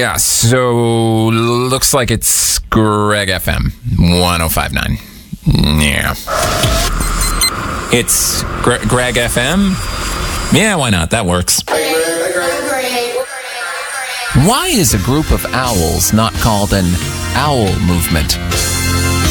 Yeah, so looks like it's Greg FM 1059. Yeah. It's Greg FM? Yeah, why not? That works. Why is a group of owls not called an owl movement?